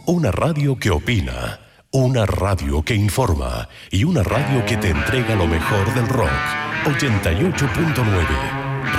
Una radio que opina, una radio que informa y una radio que te entrega lo mejor del rock. 88.9